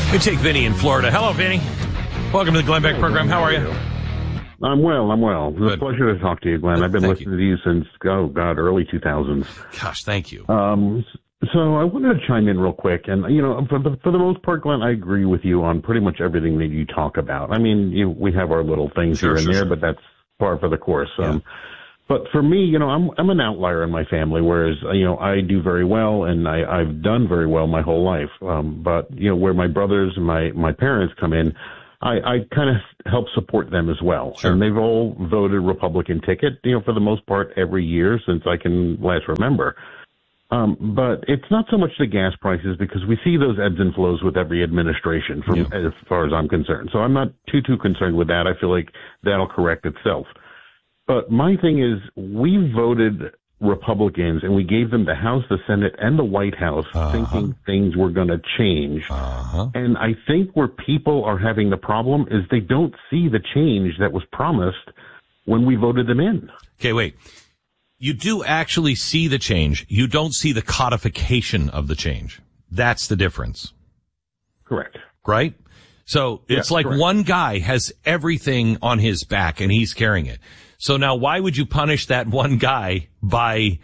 We take Vinny in Florida. Hello, Vinny. Welcome to the Glenn Beck program. How are you? I'm well. It's a pleasure to talk to you, Glenn. I've been listening to you since, early 2000s. Gosh, thank you. So I wanted to chime in real quick. And, for the most part, Glenn, I agree with you on pretty much everything that you talk about. I mean, we have our little things here and there, but that's par for the course. Yeah. But for me, I'm an outlier in my family, whereas, I do very well and I've done very well my whole life. But, where my brothers and my parents come in, I kind of help support them as well. Sure. And they've all voted Republican ticket, for the most part every year since I can last remember. But it's not so much the gas prices because we see those ebbs and flows with every administration as far as I'm concerned. So I'm not too concerned with that. I feel like that'll correct itself. But my thing is, we voted Republicans and we gave them the House, the Senate, and the White House thinking things were going to change. And I think where people are having the problem is they don't see the change that was promised when we voted them in. Okay, wait. You do actually see the change. You don't see the codification of the change. That's the difference. Correct. Right? So it's like correct. One guy has everything on his back and he's carrying it. So now why would you punish that one guy by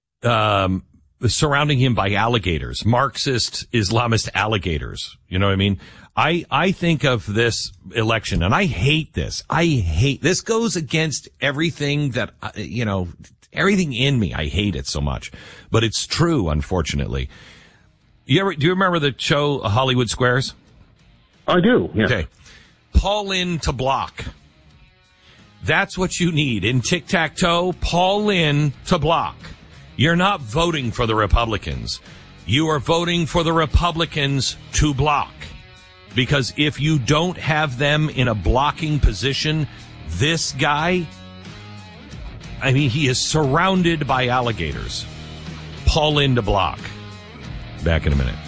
surrounding him by alligators, Marxist, Islamist alligators? You know what I mean? I think of this election, and I hate this. This goes against everything that, everything in me. I hate it so much. But it's true, unfortunately. Do you remember the show Hollywood Squares? I do, yeah. Okay. Paul in to block. That's what you need. In tic-tac-toe, Paul in to block. You're not voting for the Republicans. You are voting for the Republicans to block. Because if you don't have them in a blocking position, this guy, he is surrounded by alligators. Paul in to block. Back in a minute.